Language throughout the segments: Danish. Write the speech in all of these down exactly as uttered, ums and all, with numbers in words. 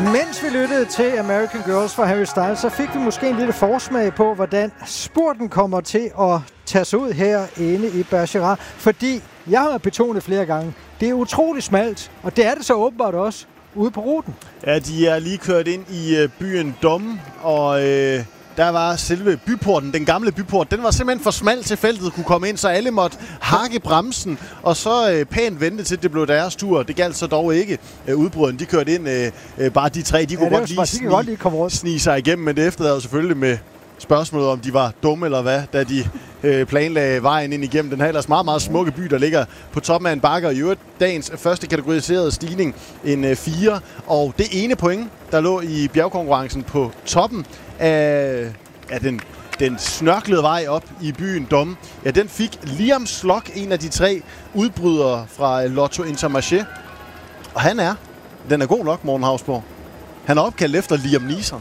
Mens vi lyttede til American Girls fra Harry Styles, så fik vi måske en lille forsmag på, hvordan spurten kommer til at tage sig ud herinde i Bergerac. Fordi, jeg har betonet flere gange, det er utroligt smalt, og det er det så åbenbart også ude på ruten. Ja, de er lige kørt ind i øh, byen Dom, og øh, der var selve byporten, den gamle byport, den var simpelthen for smal til feltet kunne komme ind, så alle måtte hakke bremsen, og så øh, pænt vente til det blev deres tur. Det galt så dog ikke. Øh, udbryderne, de kørte ind, øh, øh, bare de tre, de kunne ja, godt lige, snige, godt lige komme rundt. snige sig igennem, men det efterlader selvfølgelig med spørgsmålet, om de var dumme eller hvad, da de øh, planlagde vejen ind igennem den her ellers meget, meget smukke by, der ligger på toppen af en bakke, og i øvrigt dagens første kategoriserede stigning, en øh, fire, og det ene point, der lå i bjergkonkurrencen på toppen af, af den, den snørklede vej op i byen Dom, ja, den fik Liam Slock, en af de tre udbrydere fra Lotto Intermarché, og han er, den er god nok, Morten Hausborg, han er opkaldt efter Liam Neeson.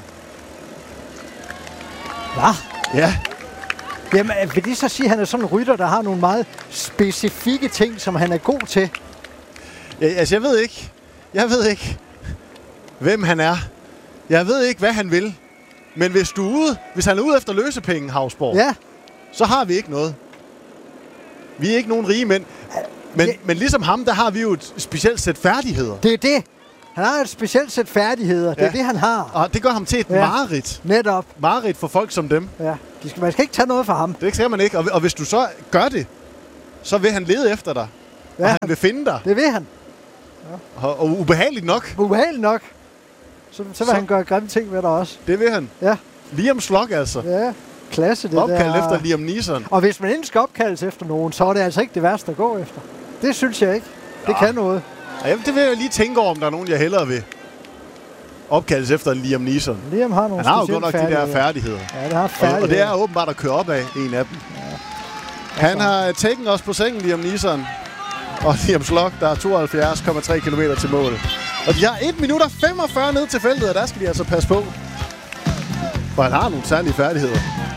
Hvad? Ja. Jamen, vil det så sige, at han er sådan en rytter, der har nogle meget specifikke ting, som han er god til? Ja, altså, jeg ved ikke. Jeg ved ikke, hvem han er. Jeg ved ikke, hvad han vil. Men hvis du er ude, hvis han er ude efter løsepenge, Hausborg, ja, så har vi ikke noget. Vi er ikke nogen rige mænd. Men, ja. men ligesom ham, der har vi jo et specielt sæt færdigheder. Det er det. Han har et specielt sæt færdigheder. Det ja. er det, han har. Og det gør ham til et ja. mareridt. Netop. Mareridt for folk som dem. Ja. De skal, man skal ikke tage noget fra ham. Det skal man ikke. Og, og hvis du så gør det, så vil han lede efter dig. Ja. Og han vil finde dig. Det vil han. Ja. Og, og ubehageligt nok. Ubehageligt nok. Så, så vil så. han gøre grimme ting ved dig også. Det vil han. Ja. Liam Slock altså. Ja. Klasse det opkaldt der. efter Liam Neeson. Og hvis man ikke skal opkaldes efter nogen, så er det altså ikke det værste at gå efter. Det synes jeg ikke. Det ja. kan noget. Ja, det vil jeg lige tænke over, om der er nogen, jeg hellere vil opkaldes efter Liam Neeson. Liam har nogle Han har jo godt nok de der færdigheder. Ja, det har færdigheder. Og, og det er åbenbart at køre op af en af dem. Ja. Han har taget os på sengen, Liam Neeson. Og Liam Slock, der er tooghalvfjerds komma tre kilometer til mål. Og de har et minut og femogfyrre ned til feltet, og der skal de altså passe på. For han har nogle særlige færdigheder.